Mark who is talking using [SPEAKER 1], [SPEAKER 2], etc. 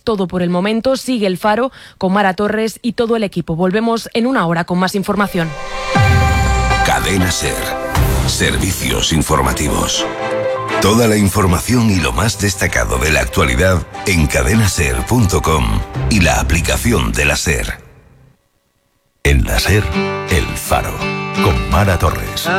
[SPEAKER 1] todo por el momento. Sigue El Faro con Mara Torres y todo el equipo. Volvemos en una hora con más información.
[SPEAKER 2] Cadena SER. Servicios informativos. Toda la información y lo más destacado de la actualidad en cadenaser.com y la aplicación de la SER. En la SER, El Faro, con Mara Torres.